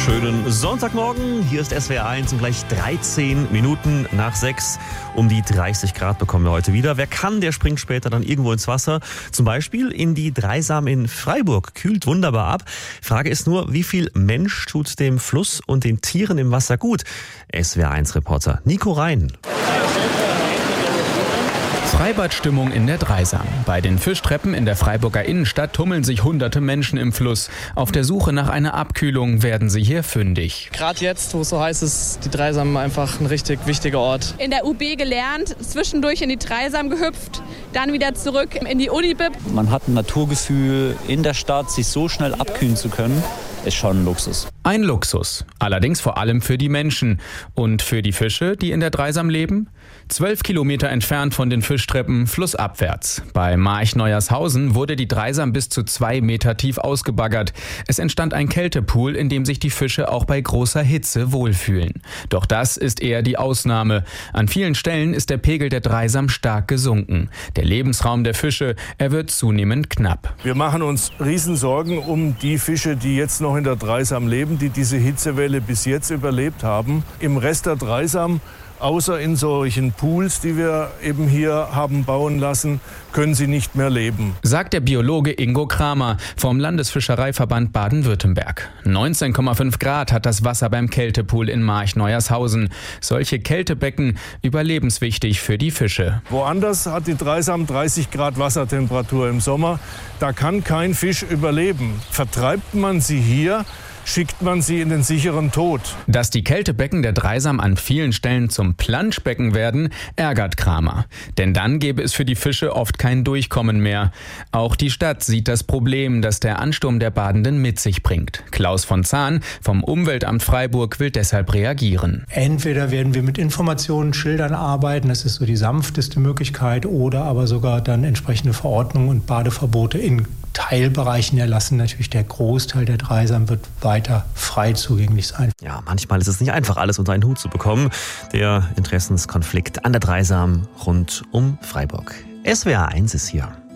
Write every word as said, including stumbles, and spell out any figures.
Schönen Sonntagmorgen, hier ist S W R eins und gleich dreizehn Minuten nach sechs. Um die dreißig Grad bekommen wir heute wieder. Wer kann, der springt später dann irgendwo ins Wasser. Zum Beispiel in die Dreisam in Freiburg. Kühlt wunderbar ab. Frage ist nur, wie viel Mensch tut dem Fluss und den Tieren im Wasser gut? S W R eins Reporter Nico Rhein. Freibadstimmung in der Dreisam. Bei den Fischtreppen in der Freiburger Innenstadt tummeln sich hunderte Menschen im Fluss. Auf der Suche nach einer Abkühlung werden sie hier fündig. Gerade jetzt, wo es so heiß ist, die Dreisam einfach ein richtig wichtiger Ort. In der U B gelernt, zwischendurch in die Dreisam gehüpft, dann wieder zurück in die Unibib. Man hat ein Naturgefühl in der Stadt, sich so schnell abkühlen zu können, ist schon ein Luxus. Ein Luxus, allerdings vor allem für die Menschen. Und für die Fische, die in der Dreisam leben? Zwölf Kilometer entfernt von den Fischtreppen flussabwärts. Bei March-Neuershausen wurde die Dreisam bis zu zwei Meter tief ausgebaggert. Es entstand ein Kältepool, in dem sich die Fische auch bei großer Hitze wohlfühlen. Doch das ist eher die Ausnahme. An vielen Stellen ist der Pegel der Dreisam stark gesunken. Der Lebensraum der Fische, er wird zunehmend knapp. Wir machen uns Riesensorgen um die Fische, die jetzt noch in der Dreisam leben, die diese Hitzewelle bis jetzt überlebt haben. Im Rest der Dreisam, außer in solchen Pools, die wir eben hier haben bauen lassen, können sie nicht mehr leben. Sagt der Biologe Ingo Kramer vom Landesfischereiverband Baden-Württemberg. neunzehn Komma fünf Grad hat das Wasser beim Kältepool in March-Neuershausen. Solche Kältebecken überlebenswichtig für die Fische. Woanders hat die Dreisam dreißig Grad Wassertemperatur im Sommer. Da kann kein Fisch überleben. Vertreibt man sie hier, schickt man sie in den sicheren Tod. Dass die Kältebecken der Dreisam an vielen Stellen zum Planschbecken werden, ärgert Kramer. Denn dann gäbe es für die Fische oft kein Durchkommen mehr. Auch die Stadt sieht das Problem, das der Ansturm der Badenden mit sich bringt. Klaus von Zahn vom Umweltamt Freiburg will deshalb reagieren. Entweder werden wir mit Informationen, Schildern arbeiten, das ist so die sanfteste Möglichkeit, oder aber sogar dann entsprechende Verordnungen und Badeverbote in Teilbereichen erlassen. Natürlich der Großteil der Dreisam wird weiter frei zugänglich sein. Ja, manchmal ist es nicht einfach, alles unter einen Hut zu bekommen. Der Interessenskonflikt an der Dreisam rund um Freiburg. S W R eins ist hier.